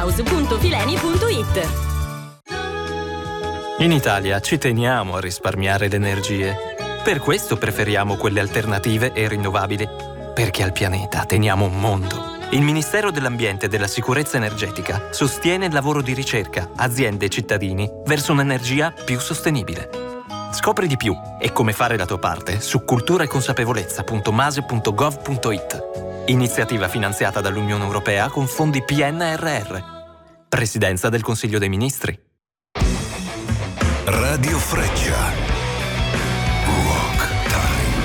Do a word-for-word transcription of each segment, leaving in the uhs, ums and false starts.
house punto fileni punto it. In Italia ci teniamo a risparmiare le energie. Per questo preferiamo quelle alternative e rinnovabili, perché al pianeta teniamo un mondo. Il Ministero dell'Ambiente e della Sicurezza Energetica sostiene il lavoro di ricerca, aziende e cittadini verso un'energia più sostenibile. Scopri di più e come fare la tua parte su cultura e consapevolezza punto mase punto gov punto it. Iniziativa finanziata dall'Unione Europea con fondi P N R R. Presidenza del Consiglio dei Ministri. Radio Freccia. Rock Time.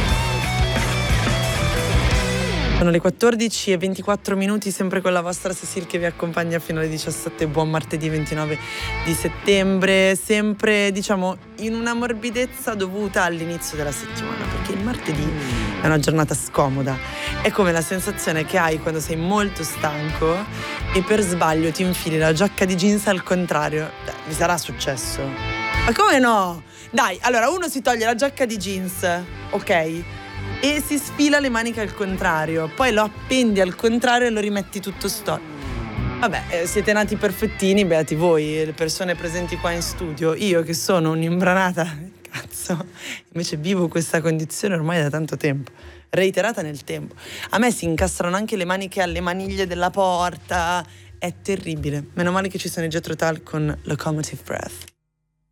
Sono le quattordici e ventiquattro minuti, sempre con la vostra Cecil che vi accompagna fino alle diciassette. Buon martedì ventinove di settembre, sempre diciamo in una morbidezza dovuta all'inizio della settimana, perché il martedì è una giornata scomoda. È come la sensazione che hai quando sei molto stanco e per sbaglio ti infili la giacca di jeans al contrario. Dai, vi sarà successo? Ma come no? Dai, allora uno si toglie la giacca di jeans, ok? E si sfila le maniche al contrario, poi lo appendi al contrario e lo rimetti tutto storto. Vabbè, eh, siete nati perfettini, beati voi, le persone presenti qua in studio. Io che sono un'imbranata, cazzo, invece vivo questa condizione ormai da tanto tempo, reiterata nel tempo. A me si incastrano anche le maniche alle maniglie della porta, è terribile. Meno male che ci sono i Jethro Tull con Locomotive Breath.